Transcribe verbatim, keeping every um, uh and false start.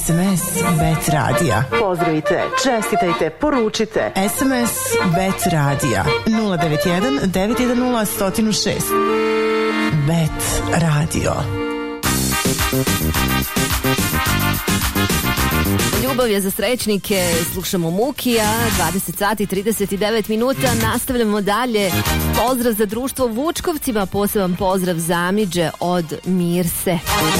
S M S Bet Radija. Pozdravite, čestitajte, poručite. S M S Bet Radija nula devet jedan devet jedan nula jedan zero šest. Bet Radio. Ljubav je za srećnike, slušamo Mukija, dvadeset sati trideset devet minuta, nastavljamo dalje. Pozdrav za društvo Vučkovcima, poseban pozdrav za Amidže od Mirse.